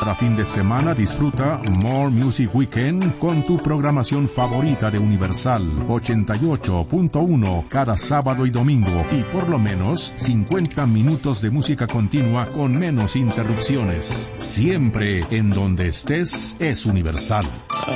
Cada fin de semana disfruta More Music Weekend con tu programación favorita de Universal 88.1 cada sábado y domingo, y por lo menos 50 minutos de música continua con menos interrupciones. Siempre en donde estés es Universal.